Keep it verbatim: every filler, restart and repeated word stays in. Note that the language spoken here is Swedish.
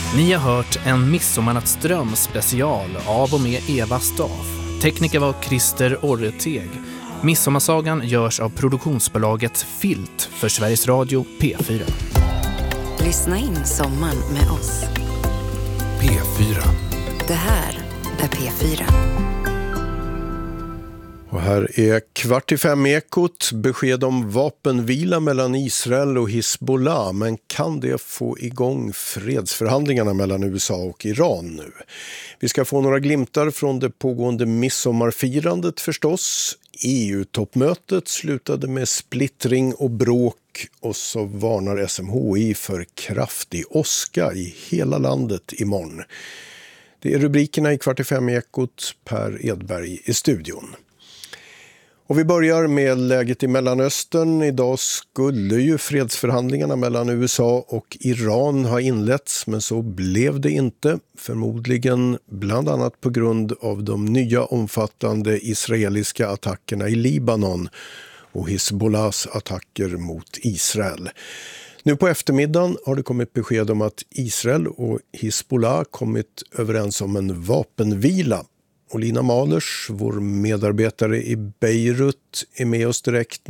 Ni har hört en Midsommarnattsdröm special av och med Eva Staff. Tekniker var Christer Orreteg. Midsommarsagan görs av produktionsbolaget Filt för Sveriges Radio P fyra. Lyssna in sommaren med oss. P fyra. Det här är P fyra. Och här är kvart i fem ekot, besked om vapenvila mellan Israel och Hizbollah, men kan det få igång fredsförhandlingarna mellan U S A och Iran nu? Vi ska få några glimtar från det pågående midsommarfirandet förstås. E U-toppmötet slutade med splittring och bråk, och så varnar S M H I för kraftig åska i hela landet imorgon. Det är rubrikerna i kvart i fem ekot, Per Edberg i studion. Och vi börjar med läget i Mellanöstern. Idag skulle ju fredsförhandlingarna mellan U S A och Iran ha inletts, men så blev det inte. Förmodligen bland annat på grund av de nya omfattande israeliska attackerna i Libanon och Hizbollahs attacker mot Israel. Nu på eftermiddagen har det kommit besked om att Israel och Hizbollah kommit överens om en vapenvila. Och Lina Malers, vår medarbetare i Beirut, är med oss direkt